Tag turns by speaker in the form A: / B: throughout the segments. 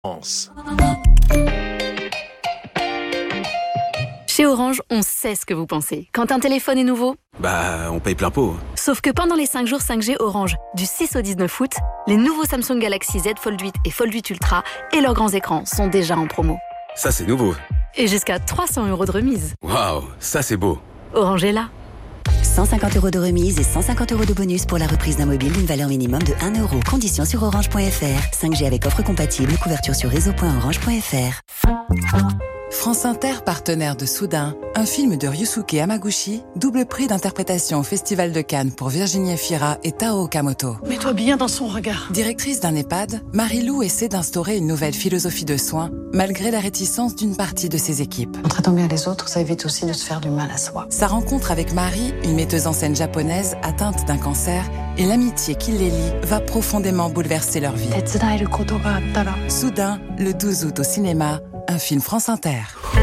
A: Chez Orange, on sait ce que vous pensez. Quand un téléphone est nouveau,
B: on paye plein pot.
A: Sauf que pendant les 5 jours 5G Orange, du 6 au 19 août, les nouveaux Samsung Galaxy Z Fold 8 et Fold 8 Ultra et leurs grands écrans sont déjà en promo.
B: Ça, c'est nouveau.
A: Et jusqu'à 300 € de remise.
B: Waouh, ça c'est beau.
A: Orange est là.
C: 150 € de remise et 150 € de bonus pour la reprise d'un mobile d'une valeur minimum de 1 €. Conditions sur orange.fr. 5G avec offre compatible. Couverture sur réseau.orange.fr.
D: France Inter, partenaire de Soudain, un film de Ryusuke Hamaguchi, double prix d'interprétation au Festival de Cannes pour Virginie Efira et Tao Okamoto.
E: Mets-toi bien dans son regard.
D: Directrice d'un EHPAD, Marie-Lou essaie d'instaurer une nouvelle philosophie de soins, malgré la réticence d'une partie de ses équipes.
E: En traitant bien les autres, ça évite aussi de se faire du mal à soi.
D: Sa rencontre avec Marie, une metteuse en scène japonaise atteinte d'un cancer, et l'amitié qui les lie va profondément bouleverser leur vie. Soudain, le 12 août au cinéma, un film France Inter.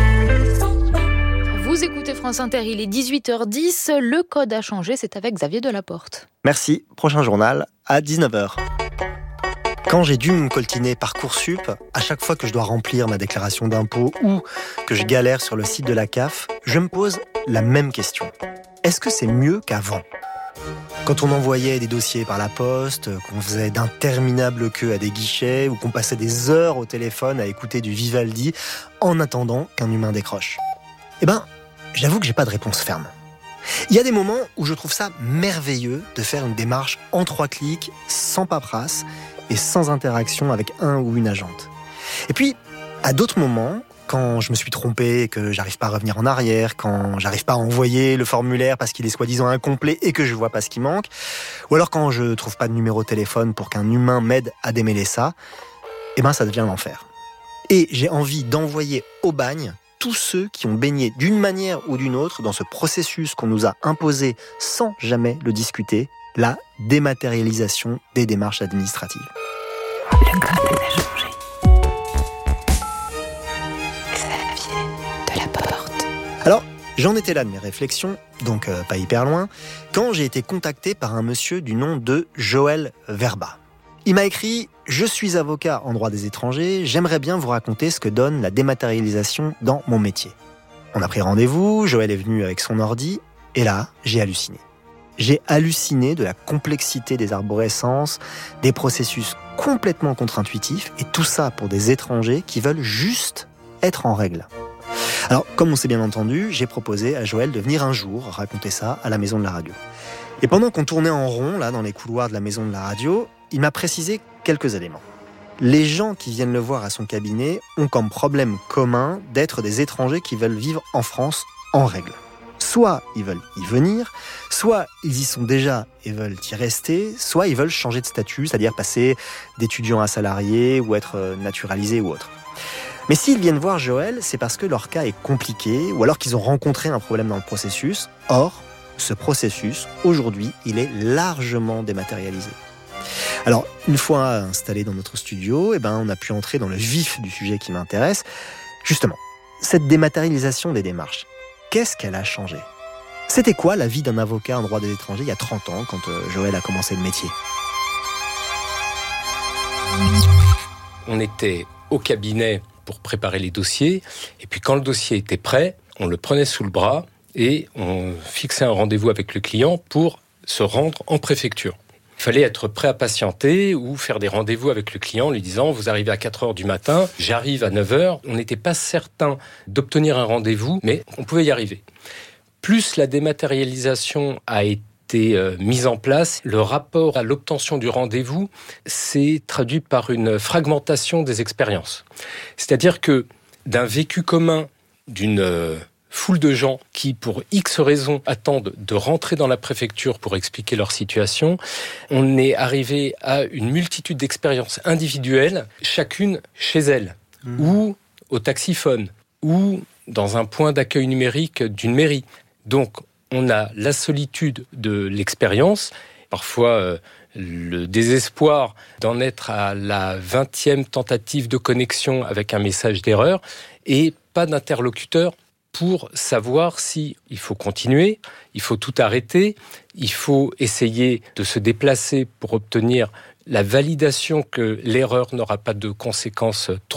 F: Vous écoutez France Inter, il est 18h10, le code a changé, c'est avec Xavier Delaporte.
G: Merci, prochain journal à 19h. Quand j'ai dû me coltiner Parcoursup, à chaque fois que je dois remplir ma déclaration d'impôt ou que je galère sur le site de la CAF, je me pose la même question. Est-ce que c'est mieux qu'avant ? Quand on envoyait des dossiers par la poste, qu'on faisait d'interminables queues à des guichets ou qu'on passait des heures au téléphone à écouter du Vivaldi en attendant qu'un humain décroche. J'avoue que j'ai pas de réponse ferme. Il y a des moments où je trouve ça merveilleux de faire une démarche en 3 clics, sans paperasse et sans interaction avec un ou une agente. Et puis, à d'autres moments, quand je me suis trompé et que j'arrive pas à revenir en arrière, quand j'arrive pas à envoyer le formulaire parce qu'il est soi-disant incomplet et que je vois pas ce qui manque, ou alors quand je trouve pas de numéro de téléphone pour qu'un humain m'aide à démêler ça, ça devient l'enfer. Et j'ai envie d'envoyer au bagne tous ceux qui ont baigné d'une manière ou d'une autre dans ce processus qu'on nous a imposé sans jamais le discuter, la dématérialisation des démarches administratives.
C: Le code a changé.
G: Alors, j'en étais là de mes réflexions, donc pas hyper loin, quand j'ai été contacté par un monsieur du nom de Joël Verba. Il m'a écrit « Je suis avocat en droit des étrangers, j'aimerais bien vous raconter ce que donne la dématérialisation dans mon métier. » On a pris rendez-vous, Joël est venu avec son ordi, et là, j'ai halluciné. J'ai halluciné de la complexité des arborescences, des processus complètement contre-intuitifs, et tout ça pour des étrangers qui veulent juste être en règle. Alors, comme on s'est bien entendu, j'ai proposé à Joël de venir un jour raconter ça à la maison de la radio. Et pendant qu'on tournait en rond, là, dans les couloirs de la maison de la radio, il m'a précisé quelques éléments. Les gens qui viennent le voir à son cabinet ont comme problème commun d'être des étrangers qui veulent vivre en France en règle. Soit ils veulent y venir, soit ils y sont déjà et veulent y rester, soit ils veulent changer de statut, c'est-à-dire passer d'étudiant à salarié ou être naturalisé ou autre. Mais s'ils viennent voir Joël, c'est parce que leur cas est compliqué ou alors qu'ils ont rencontré un problème dans le processus. Or, ce processus, aujourd'hui, il est largement dématérialisé. Alors, une fois installé dans notre studio, on a pu entrer dans le vif du sujet qui m'intéresse. Justement, cette dématérialisation des démarches, qu'est-ce qu'elle a changé ? C'était quoi la vie d'un avocat en droit des étrangers il y a 30 ans, quand Joël a commencé le métier ?
H: On était au cabinet pour préparer les dossiers, et puis quand le dossier était prêt, on le prenait sous le bras et on fixait un rendez-vous avec le client pour se rendre en préfecture. Il fallait être prêt à patienter ou faire des rendez-vous avec le client en lui disant « Vous arrivez à 4h du matin, j'arrive à 9h ». On n'était pas certain d'obtenir un rendez-vous, mais on pouvait y arriver. Plus la dématérialisation a été mise en place, le rapport à l'obtention du rendez-vous s'est traduit par une fragmentation des expériences. C'est-à-dire que d'un vécu commun, d'une foule de gens qui, pour X raisons, attendent de rentrer dans la préfecture pour expliquer leur situation, on est arrivé à une multitude d'expériences individuelles, chacune chez elle, ou au taxiphone, ou dans un point d'accueil numérique d'une mairie. Donc, on a la solitude de l'expérience, parfois le désespoir d'en être à la 20e tentative de connexion avec un message d'erreur, et pas d'interlocuteur pour savoir si il faut continuer, il faut tout arrêter, il faut essayer de se déplacer pour obtenir la validation que l'erreur n'aura pas de conséquences trop